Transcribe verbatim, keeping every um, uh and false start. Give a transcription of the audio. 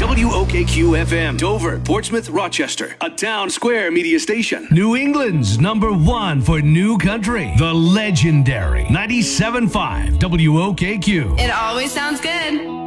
W O K Q F M, Dover, Portsmouth, Rochester, a Town Square media station. New England's number one for new country, the legendary ninety-seven point five W O K Q. It always sounds good.